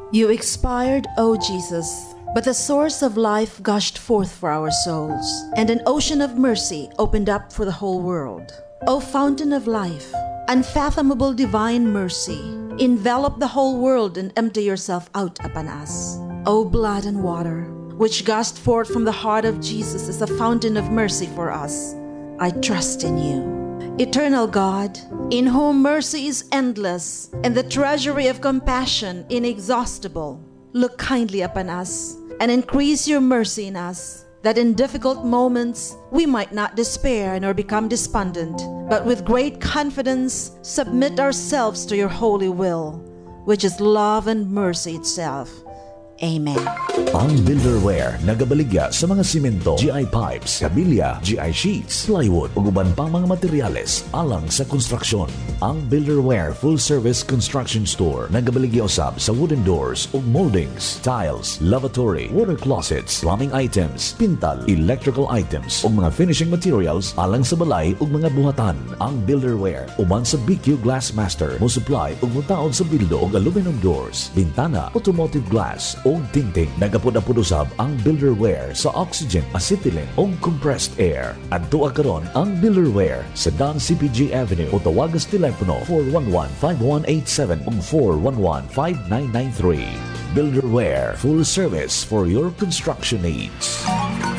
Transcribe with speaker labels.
Speaker 1: You expired, O Jesus, but the source of life gushed forth for our souls, and an ocean of mercy opened up for the whole world. O fountain of life, unfathomable divine mercy, envelop the whole world and empty yourself out upon us. O blood and water, which gushed forth from the heart of Jesus as a fountain of mercy for us, I trust in you. Eternal God, in whom mercy is endless and the treasury of compassion inexhaustible, look kindly upon us and increase your mercy in us, that in difficult moments we might not despair nor become despondent, but with great confidence submit ourselves to your holy will, which is love and mercy itself. Amen.
Speaker 2: Ang Builderware nagabaligya sa mga simento, GI pipes, kabilya, GI sheets, plywood ug uban pang mga materyales alang sa konstruksyon. Ang Builderware Full Service Construction Store nagabaligya usab sa wooden doors ug moldings, tiles, lavatory, water closets, plumbing items, pintal, electrical items ug mga finishing materials alang sa balay ug mga buhatan. Ang Builderware uban sa BQ Glassmaster mo supply ug mutaod sa bildo ug aluminum doors, bintana, automotive glass ug tingting. Nagapud-apud usab ang Builderware sa oxygen, acetylene ug compressed air. Adto karon ang Builderware sa Don CPG Avenue o tawagas telepono 411-5187 ug 411-5993. Builderware, full service for your construction needs.